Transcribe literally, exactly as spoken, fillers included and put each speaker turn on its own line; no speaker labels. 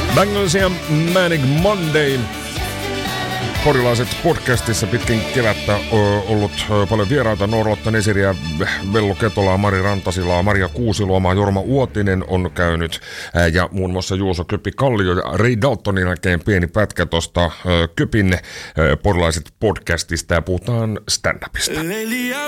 Bangles ja Manic Monday. Porilaiset podcastissa pitkin kevättä ollut paljon vieraita. Noorlotta Nesiriä, Vello Ketolaa, Mari Rantasilaa, Maria Kuusiluomaa, Jorma Uotinen on käynyt. Ja muun muassa Juuso Köpi-Kallio ja Ray Daltonin jälkeen pieni pätkä tuosta Köpin Porilaiset podcastista ja puhutaan stand-upista.
Lately I've